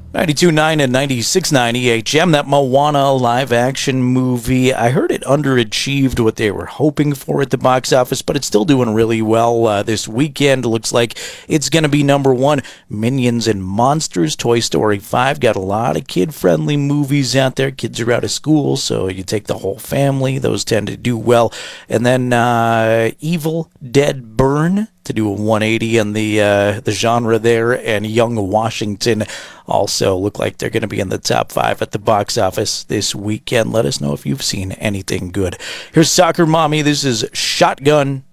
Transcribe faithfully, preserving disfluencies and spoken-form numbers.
ninety-two point nine and ninety-six point nine E H M, that Moana live-action movie. I heard it underachieved what they were hoping for at the box office, but it's still doing really well uh, this weekend. Looks like it's going to be number one. Minions and Monsters, Toy Story five, got a lot of kid-friendly movies out there. Kids are out of school, so you take the whole family. Those tend to do well. And then uh, Evil Dead Burn, to do a one eighty on the uh, the genre there, and Young Washington also look like they're going to be in the top five at the box office this weekend. Let us know if you've seen anything good. Here's Soccer Mommy. This is Shotgun.